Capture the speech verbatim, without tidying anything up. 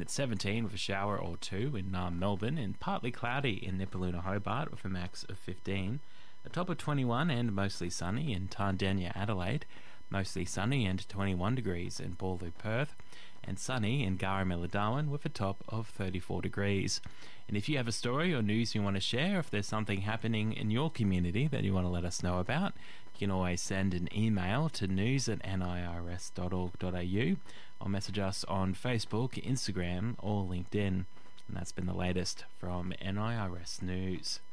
at seventeen with a shower or two in uh, Melbourne, and partly cloudy in Nipaluna, Hobart with a max of fifteen. A top of twenty-one and mostly sunny in Tardania, Adelaide. Mostly sunny and twenty-one degrees in Ballou, Perth, and sunny in Garamilla, Darwin with a top of thirty-four degrees. And if you have a story or news you want to share, if there's something happening in your community that you want to let us know about, you can always send an email to news at n i r s dot org dot a u or message us on Facebook, Instagram or LinkedIn. And that's been the latest from N I R S News.